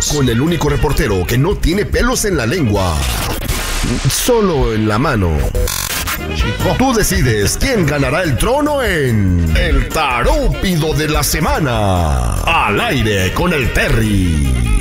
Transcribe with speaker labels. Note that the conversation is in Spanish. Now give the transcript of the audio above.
Speaker 1: Deportivos, con el único reportero que no tiene pelos en la lengua, solo en la mano. Chico. Tú decides quién ganará el trono en El Tarúpido de la Semana. Al aire con el Terry.